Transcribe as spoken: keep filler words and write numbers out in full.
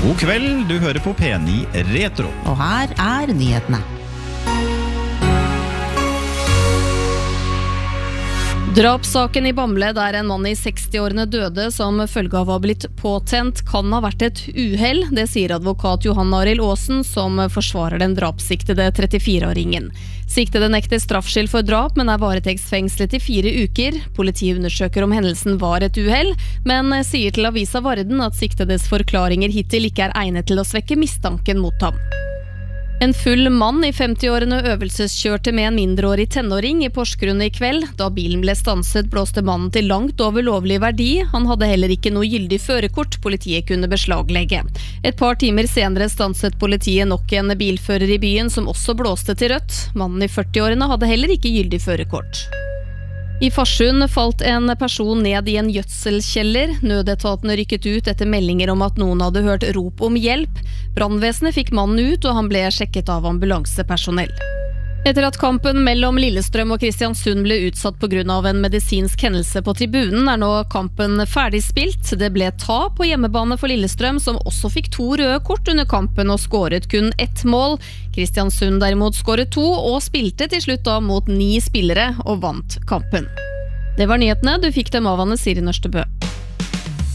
God kveld, du hører på P ni Retro. Og her er nyhetene. Drapssaken i Bamble, der en mann i seksti-årene døde som følge av å ha blitt påtent, kan ha vært et uhell. Det sier advokat Johan Arild Aasen, som forsvarer den drapssiktede trettifire-åringen. Siktede nekter straffskyld for drap, men er varetektsfengslet i fire uker. Politiet undersøker om hendelsen var et uhell, men sier til Avisa Varden at siktedes forklaringer hittil ikke er egnet til å svekke mistanken mot ham. En full mann i femti-årene øvelseskjørte med en mindreårig tenåring i Porsgrunn i kveld. Da bilen ble stanset, blåste mannen til langt over lovlig verdi. Han hadde heller ikke noe gyldig førerkort politiet kunne beslaglegge. Et par timer senere stanset politiet nok en bilfører i byen som også blåste til rødt. Mannen i førti-årene hadde heller ikke gyldig førerkort. I Farsund falt en person ned i en gjødselkjeller. Nødetaten rykket ut etter meldinger om at noen hadde hørt rop om hjelp. Brannvesenet fikk mannen ut, og han ble sjekket av ambulansepersonell. Etter at kampen mellom Lillestrøm og Kristiansund ble utsatt på grunn av en medisinsk hendelse på tribunen, er nå kampen ferdigspilt. Det ble tap på hjemmebane for Lillestrøm, som også fikk to røde kort under kampen og skåret kun ett mål. Kristiansund derimot skåret to og spilte til slutt da mot ni spillere og vant kampen. Det var nyhetene, du fikk dem av Anne Siri Nørstebø.